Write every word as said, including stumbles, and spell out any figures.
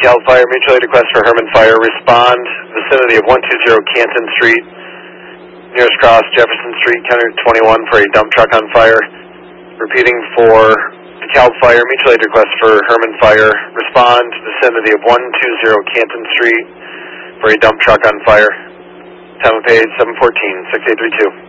DeKalb Fire, mutual aid request for Herman Fire. Respond, vicinity of one two zero Canton Street, nearest cross Jefferson Street, County twenty-one for a dump truck on fire. Repeating for DeKalb Fire, mutual aid request for Herman Fire. Respond, vicinity of one two zero Canton Street for a dump truck on fire. Time of page seven fourteen, six eight three two.